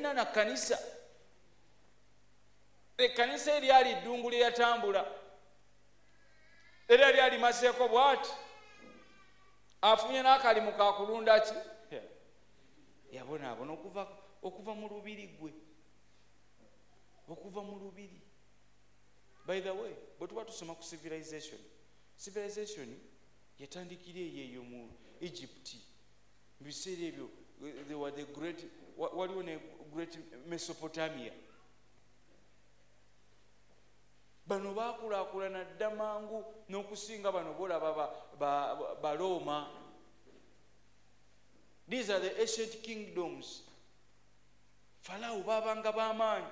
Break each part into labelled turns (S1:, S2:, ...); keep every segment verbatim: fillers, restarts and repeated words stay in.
S1: teyalina na kanisa. Ekkanisa eryali ddungu lye yatambula era lyali maseeko bw'ati, afunye n'akalimu ka kulunda ki, yabonaabona okuva okuva mu lubiri gwe, okuva mu lubiri. By the way, bwe tuba tusoma ku civilization, civilization yatandikira eyo mu Egypt mu biseera ebyo. They were the great, waliwo ne great Mesopotamia. Bano bakulaakulana dda mangu n'okusinga bano bolaba ba, ba, ba, ba Roma. These are the ancient kingdoms. Farao babanga b'amaanyi,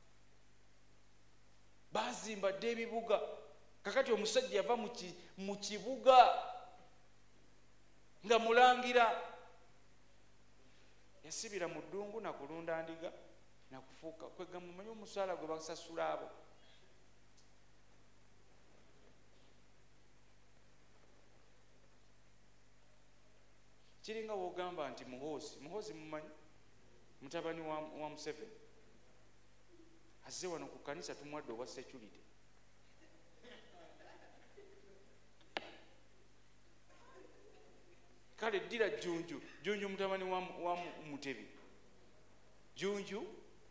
S1: bazimba dde ebibuga. Kakati omusajja yava mu kibuga nga mulangira, yasibira mu ddungu nakulunda ndiga nakufuuka kwega mumanyi omusaala gwe basasula abo. Kiringa wogamba nti Muhoozi, Muhoozi mumanyi mutabani wa, wa Museveni azze wano ku kanisa tumwadde obwa security. Kale ddira Jjunju, Jjunju mutabani wa, wa Mutebi, Jjunju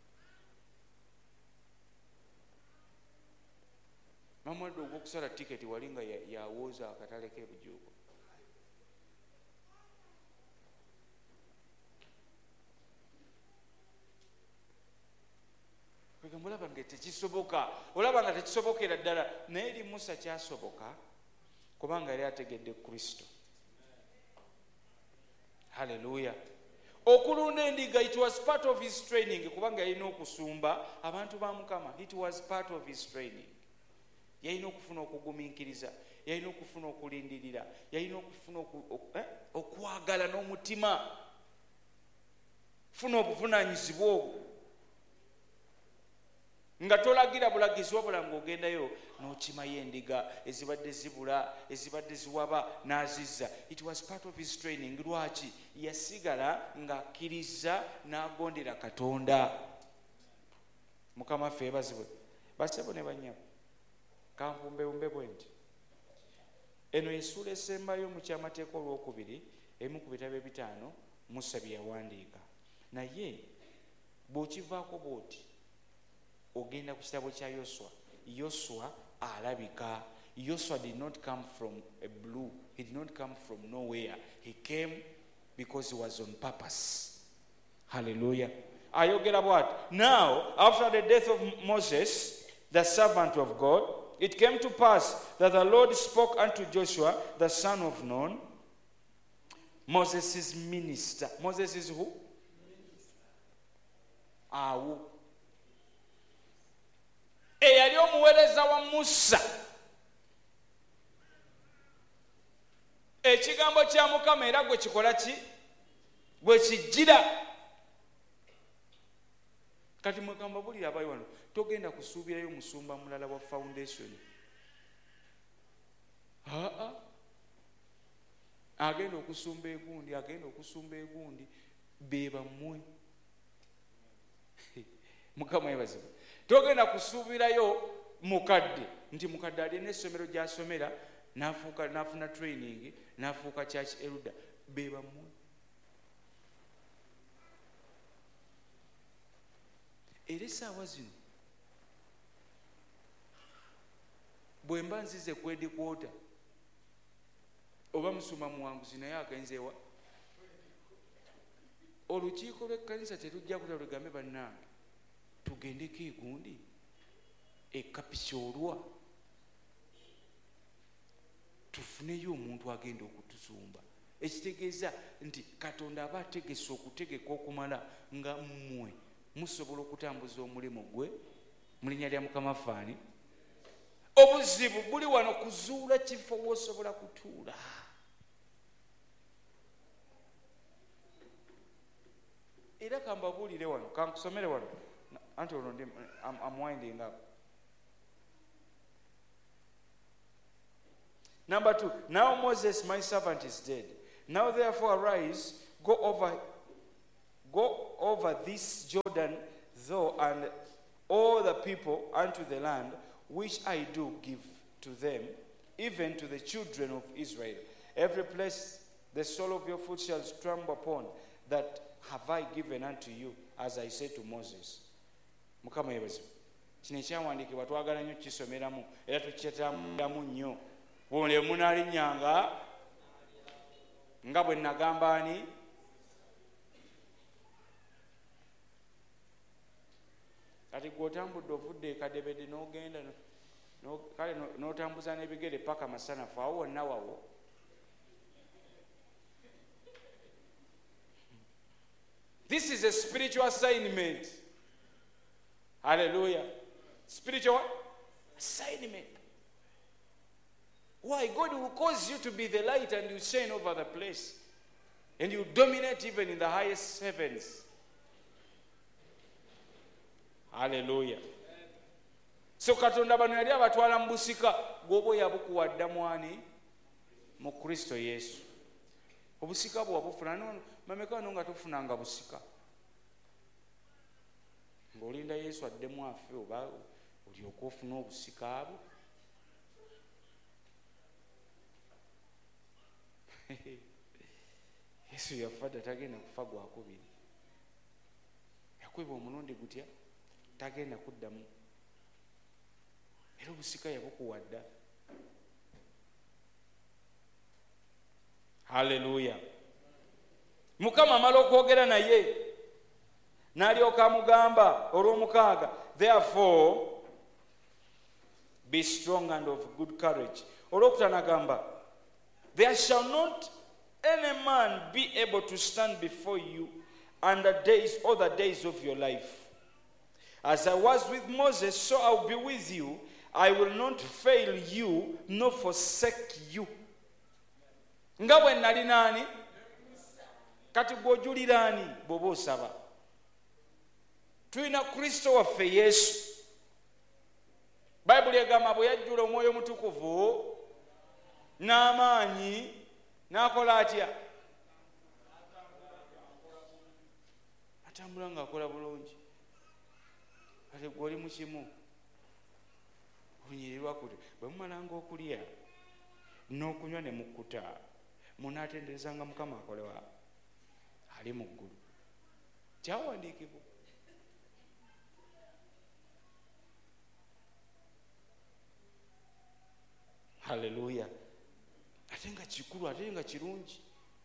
S1: mamwadde ogw'okusala tiketi wali nga yawooza akatale k'ebujuuko. Olaba nga tekisoboka, olaba nga tekisobokera ddala, naye eri Musa kyasoboka kubanga yali ategedde Kristo. Haleluya. Okulunda endiga, it was part of his training, kubanga yalina okusumba abantu ba Mukama. It was part of his training. Yalina okufuna okugumiikiriza, yalina okufuna okulindirira, yalina okufuna eh? okwagala n'omutima, funa obuvunaanyizibwa obwo nga tolagira bulagizi wabula ng'ogendayo n'okimayo endiga ezibadde zibula, ezibadde ziwaba n'azizza. It was part of his training. Lwaki? Yasigala ng'akkiriza n'agondera Katonda. Mukama ffe ebazibwe basebo ne banyabo kampumbewumbe bwe nti eno essuula esembayo mu kyamateeka olwokubiri emu ku bitabo ebitaano Musa bye yawandiika, naye bw'okivaako bw'oti ogenda ku kitabo kya Yoswa. Yoswa alabika. Yoswa did not come from a blue. He did not come from nowhere. He came because he was on purpose. Hallelujah. Ayogera bw'ati, now after the death of Moses, the servant of God, it came to pass that the Lord spoke unto Joshua, the son of Nun, Moses' minister. Moses is who? Awo. Eyali omuweereza wa Musa. Ekigambo kya Mukama era gwe kikola ki? Gwe kijjira. Kati mugamba bulira abayi wano togenda kusuubirayo musumba mulala wa foundation. Aa. Agenda okusumba egundi, agenda okusumba egundi beba mmwe. Mukama yebazibwe. Togenda kusuubirayo mukadde nti mukadde alina essomero gy'asomera n'afuuka n'afuna training n'afuuka church elder beba mmwe. Era essaawa zino bwe mba nzize kwedi kwota oba musuma muwanguzi naye agenzeewa olukiiko lw'ekkanisa terujja kuta lugambe bannange tugendeko egundi ekapisoolwa tufuneyo omuntu agenda okutusumba. Ekitegeeza nti Katonda aba ategese okutegeka okumala nga mmwe musobola okutambuza omulimu gwe mu linnya lya Mukama faani. Obuzibu buli wano kuzuula kifo w'osobola kutuula. Era kambabuulire wano kankusomere wano anti ono ndi I'm winding up. Number two, now Moses my servant is dead. Now therefore arise, go over go over this Jordan, thou and all the people unto the land which I do give to them, even to the children of Israel. Every place the sole of your foot shall trample upon, that have I given unto you, as I said to Moses. Mukama yebazo. Kino ekyawandiikibwa twagala nnyo kisomeramu era tukyetambulamu nnyo. Bw'ole munaalinnyanga nga bwe nagamba ani kati gw'otambudde ovudde ekadebede n'ogenda kale n'otambuza n'ebigere paka masanafu awo wonna wawo. This is a spiritual assignment. Hallelujah. Spiritual assignment. Why? God will cause you to be the light and you shine over the place. And you dominate even in the highest heavens. Hallelujah. So Katonda bano yali abatwala mu busika gwobo yabukuwadda mwani mu Kristo Yesu. Obusika bwo wabufuna no mameka no nga tufunanga busika. Ng'olinda Yesu addemu afe oba olyoka ofuna obusika abo. Yesu yafadda tagenda kufa gwakubiri. Yakweba omulundi gutya tagenda kuddamu. Era obusika yabukuwadda. Hallelujah. Mukama amala okwogera naye n'alyoka amugamba olw'omukaaga, therefore be strong and of good courage. Olwokutaano agamba, there shall not any man be able to stand before you and the days, all the days of your life. As I was with Moses, so I will be with you. I will not fail you, nor forsake you. Nga bwe nali nani? Kati gw'ojulira ani bw'oba osaba? Tulina Kristo waffe Yesu. Bayibuli egamba bwe yajjula Omwoyo Omutukuvu n'amaanyi n'akola atya? Atambula ng'akola bulungi. Kati gw'oli mu kimu olunyirirwa kuti bwe mumalanga okulya n'okunywa ne mukkuta munaatenderezanga Mukama akolewa ali mu ggulu. Kyawandiikibwa. Hallelujah. Ate nga kikulu, ate nga kirungi.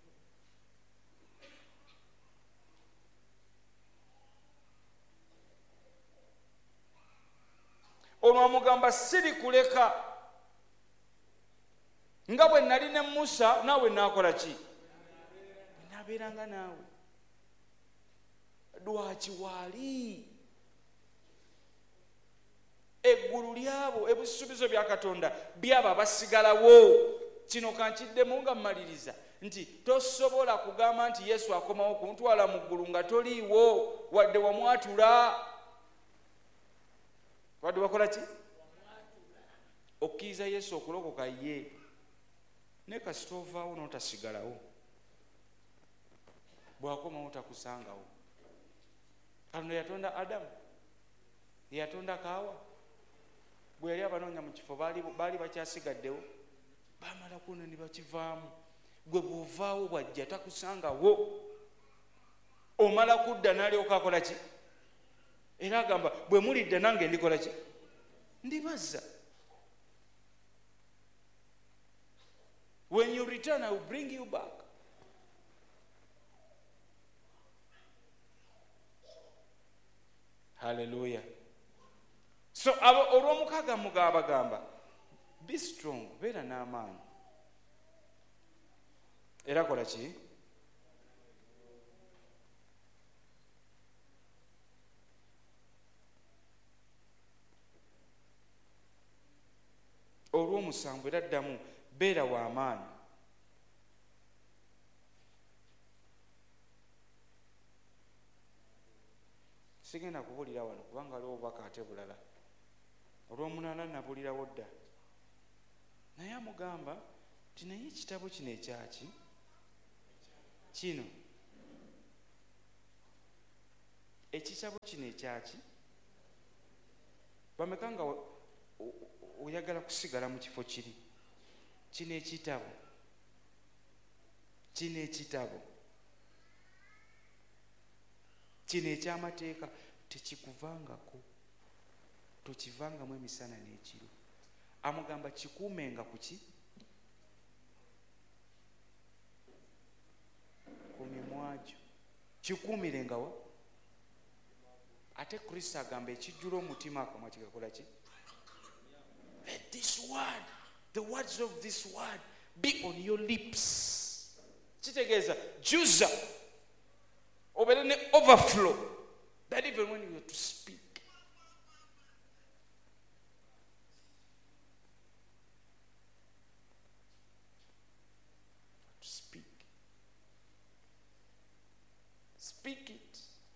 S1: Ono amugamba siri kuleka. Nga bwe nali ne Musa naawe naakola ki? Naabeeranga naawe. Lwaki waali? Eggulu lyabo ebisuubizo bya Katonda byaba basigalawo. Kino kankiddemu nga mmaliriza nti tosobola kugamba nti Yesu akomawo kuntwala mu ggulu nga toliiwo wadde wamwatula. Wadde wakola ki? Okkiriza Yesu okulokoka ye. Ne kasita ovaawo n'otasigalawo. Bw'akomawo takusangawo. Katonda yatonda Adamu. Yatonda Kaawa. Bwe yali abanoonya mu kifo baali bakyasigaddewo. Bamala kuno ne bakivaamu. Gwe bw'ovaawo bw'ajja takusangawo. Omala kudda n'alyoka akola ki? Era agamba bwe mulidde nange ndikola ki? Ndibaza. When you return, I will bring you back. Hallelujah. So olw'omukaaga mugamba gamba be strong, beera n'amaanyi. Era kola ki? Olw'omusanvu era ddamu beera w'amaanyi. Sigenda kubulira wano kubanga aliwo obubaka ate bulala. Olw'omunaana nabulirawo dda. Naye amugamba nti naye ekitabo kino ekyaki? Kino ekitabo kino ekyaki bameka nga oyagala kusigala mu kifo kiri kino ekitabo kino ekitabo kino ekyamateeka tekikuvangako tokivangamu emisana n'ekiro amugamba kikuumenga kuki ku mimwagyo kikuumirengawa ate Kristo agamba ekijjula omutima akamwa kigakola ki let this word the words of this word be on your lips kitegeeza juza obeere ne overflow that even when you are to speak to speak speak it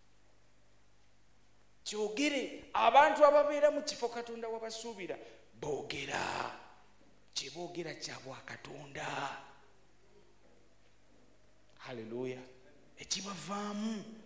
S1: kyogere abantu ababeera mu kifo Katonda wabasuubira boogera kyeboogera kya bwa Katonda haleluya ekibavaamu